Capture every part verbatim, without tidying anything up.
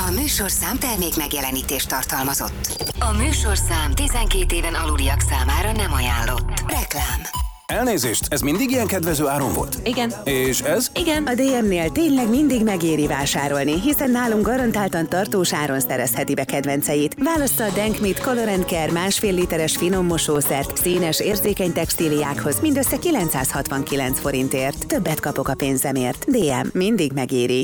A műsorszám termék megjelenítést tartalmazott. A műsorszám tizenkét éven aluliak számára nem ajánlott. Reklám. Elnézést, ez mindig ilyen kedvező áron volt? Igen. És ez? Igen. A dé em-nél tényleg mindig megéri vásárolni, hiszen nálunk garantáltan tartós áron szerezheti be kedvenceit. Válassza a Denkmit Color and Care másfél literes finom mosószert színes, érzékeny textíliákhoz mindössze kilencszázhatvankilenc forintért. Többet kapok a pénzemért. dé em mindig megéri.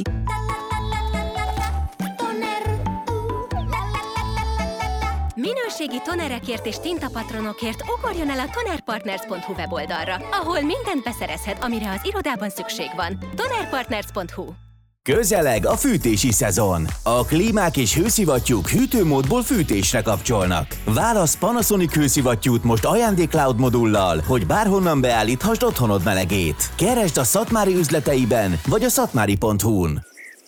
Minőségi tonerekért és tintapatronokért ugorjon el a tonerpartners pont hu weboldalra, ahol mindent beszerezhet, amire az irodában szükség van. tonerpartners pont hu. Közeleg a fűtési szezon. A klímák és hőszivattyúk hűtőmódból fűtésre kapcsolnak. Válasz Panasonic hőszivattyút most ajándék-cloud modullal, hogy bárhonnan beállíthasd otthonod melegét. Keresd a Szatmári üzleteiben, vagy a szatmári pont hu-n.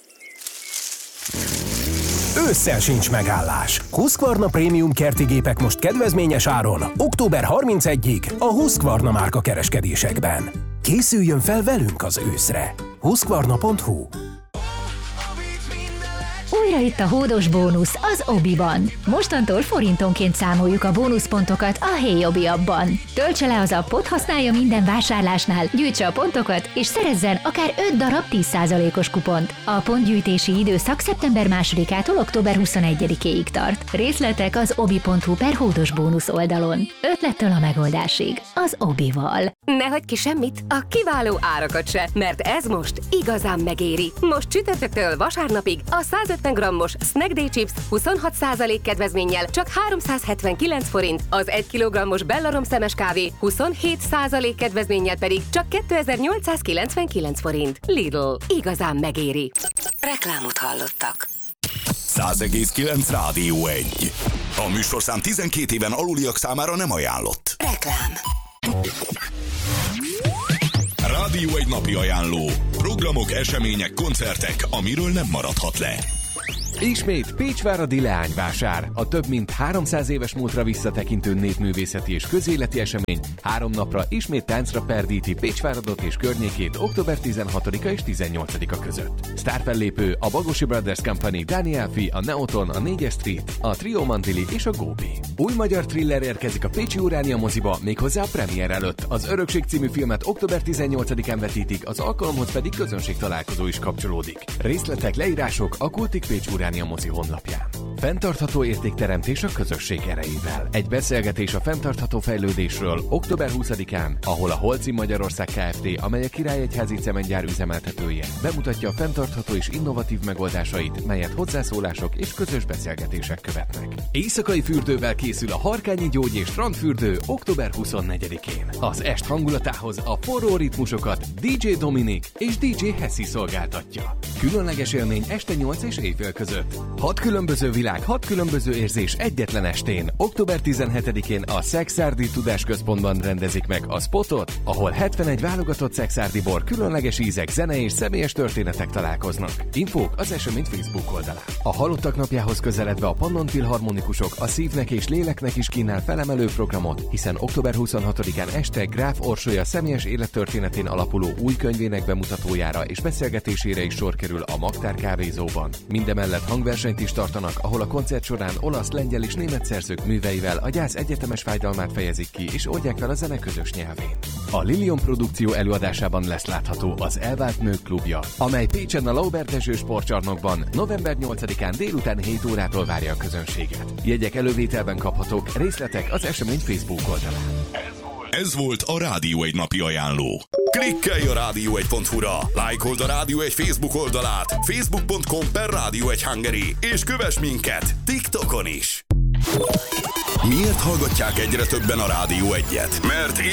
Ősszel sincs megállás. Husqvarna Premium kerti gépek most kedvezményes áron, október harmincegyedikéig a Husqvarna márka kereskedésekben. Készüljön fel velünk az őszre. husqvarna pont hu. Újra itt a hódos bónusz az Obiban. Mostantól forintonként számoljuk a bónuszpontokat a Hey Obi appban. Töltse le az appot, használja minden vásárlásnál, gyűjtse a pontokat, és szerezzen akár öt darab tíz százalékos kupont. A pontgyűjtési időszak szeptember másodikától október huszonegyedikéig tart. Részletek az obi pont hu per hódos bónusz oldalon. Ötlettől a megoldásig. Az Obival. Ne hagyj ki semmit, a kiváló árakat se, mert ez most igazán megéri. Most csütörtöktől vasárnapig a százötven grammos Snack Day Chips huszonhat százalék kedvezménnyel csak háromszázhetvenkilenc forint, az egy kilogrammos Bellarom szemes kávé huszonhét százalék kedvezménnyel pedig csak kétezer-nyolcszázkilencvenkilenc forint. Lidl, igazán megéri. Reklámot hallottak. száz egész kilenc Rádió egy. A műsorszám tizenkét éven aluliak számára nem ajánlott. Reklám. Rádió egy napi ajánló. Programok, események, koncertek, amiről nem maradhat le. Ismét Pécsváradi leányvásár, a több mint háromszáz éves múltra visszatekintő népművészeti és közéleti esemény három napra ismét táncra perdíti Pécsváradot és környékét október tizenhatodika és tizennyolcadika között. Sztárfellépő a Bagosi Brothers Company, Daniel Fi, a Neoton, a négyes Street, a Trio Mantili és a Góbi. Új magyar thriller érkezik a Pécsi Uránia moziba, méghozzá a premier előtt. Az Örökség című filmet október tizennyolcadikán vetítik, az alkalomhoz pedig közönség találkozó is kapcsolódik. Részletek, leírások a Kultik Pécs Uránia mozi honlapján. Fenntartható értékteremtés a közösség erejével. Egy beszélgetés a fenntartható fejlődésről október huszadikán, ahol a Holcim Magyarország Kft., amely a Királyegyházi Cementgyár üzemeltetője, bemutatja a fenntartható és innovatív megoldásait, melyet hozzászólások és közös beszélgetések követnek. Éjszakai fürdővel készül a Harkányi Gyógy és Strandfürdő október huszonnegyedikén. Az est hangulatához a forró ritmusokat dé dzsé Dominik és dé dzsé Hessi szolgáltatja. Különleges élmény este nyolc és éjfél között. Hat különböző világ, hat különböző érzés egyetlen estén. október tizenhetedikén a Szexárdi Tudásközpontban rendezik meg a Spotot, ahol hetvenegy válogatott szexárdi bor, különleges ízek, zene és személyes történetek találkoznak. Infók az esemény Facebook oldalán. A Halottak napjához közeledve a Pannon Filharmonikusok a szívnek és léleknek is kínál felemelő programot, hiszen október huszonhatodikán este Gráf Orsolya személyes élettörténetén alapuló új könyvének bemutatójára és beszélgetésére is sor kerül a Magtár kávézóban. Mindemellett hangversenyt is tartanak, ahol a koncert során olasz, lengyel és német szerzők műveivel a gyász egyetemes fájdalmát fejezik ki és oldják fel a zene közös nyelvén. A Lilium produkció előadásában lesz látható az Elvált Nők klubja, amely Pécsen a Laubert Dezső sportcsarnokban november nyolcadikán délután hét órától várja a közönséget. Jegyek elővételben kaphatók, részletek az esemény Facebook oldalán. Ez volt a Rádió egy napi ajánló. Klikkelj a rádió egy pont hu-ra, lájkold a Rádió egy Facebook oldalát, facebook pont com per Rádió egy Hungary, és kövess minket TikTokon is. Miért hallgatják egyre többen a Rádió egyet? Mert